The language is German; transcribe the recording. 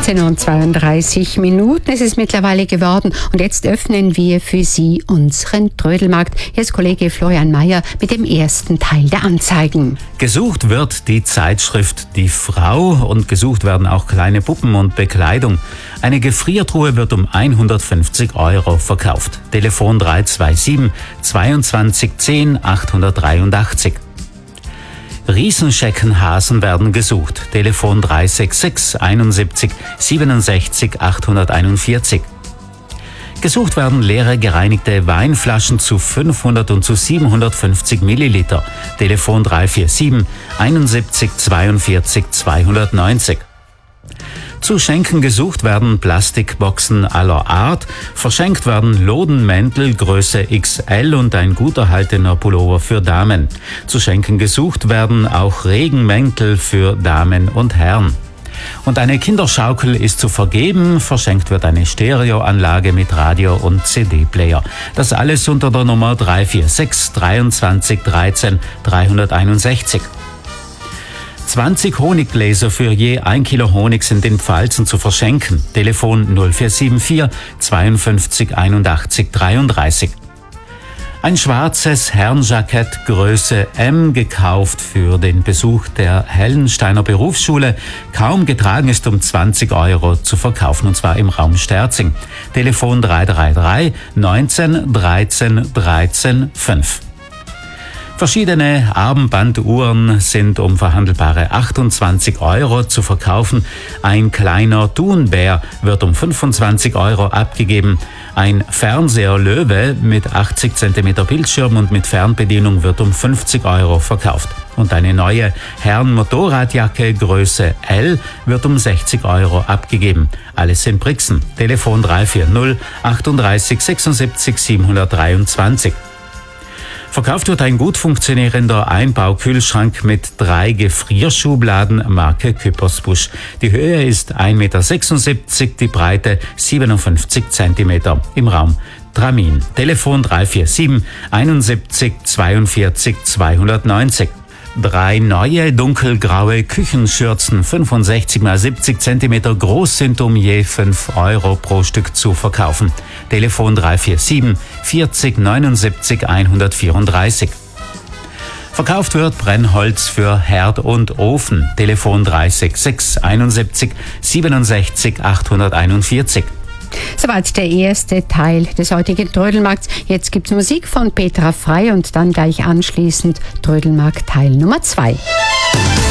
17:32 Es ist mittlerweile geworden und jetzt öffnen wir für Sie unseren Trödelmarkt. Hier ist Kollege Florian Mayer mit dem ersten Teil der Anzeigen. Gesucht wird die Zeitschrift Die Frau und gesucht werden auch kleine Puppen und Bekleidung. Eine Gefriertruhe wird um 150 € verkauft. Telefon 327 22 10 883. Riesenscheckenhasen werden gesucht. Telefon 366 71 67 841. Gesucht werden leere gereinigte Weinflaschen zu 500 und zu 750 Milliliter. Telefon 347 71 42 290. Zu Schenken gesucht werden Plastikboxen aller Art. Verschenkt werden Lodenmäntel Größe XL und ein gut erhaltener Pullover für Damen. Zu Schenken gesucht werden auch Regenmäntel für Damen und Herren. Und eine Kinderschaukel ist zu vergeben. Verschenkt wird eine Stereoanlage mit Radio und CD-Player. Das alles unter der Nummer 346 23 13 361. 20 Honiggläser für je 1 Kilo Honig sind in Pfalzen zu verschenken. Telefon 0474 52 81 33. Ein schwarzes Herrenjackett Größe M gekauft für den Besuch der Hellensteiner Berufsschule. Kaum getragen ist um 20 € zu verkaufen, und zwar im Raum Sterzing. Telefon 333 19 13 13 5. Verschiedene Armbanduhren sind um verhandelbare 28 € zu verkaufen. Ein kleiner Thunbär wird um 25 € abgegeben. Ein Fernseher Löwe mit 80 cm Bildschirm und mit Fernbedienung wird um 50 € verkauft. Und eine neue Herren-Motorradjacke Größe L wird um 60 € abgegeben. Alles in Brixen. Telefon 340 38 76 723. Verkauft wird ein gut funktionierender Einbaukühlschrank mit 3 Gefrierschubladen Marke Küppersbusch. Die Höhe ist 1,76 m, die Breite 57 cm im Raum Tramin. Telefon 347 71 42 290. 3 neue dunkelgraue Küchenschürzen 65 x 70 cm groß sind um je 5 € pro Stück zu verkaufen. Telefon 347 40 79 134. Verkauft wird Brennholz für Herd und Ofen. Telefon 366 71 67 841. Soweit der erste Teil des heutigen Trödelmarkts. Jetzt gibt's Musik von Petra Frei und dann gleich anschließend Trödelmarkt Teil Nummer 2.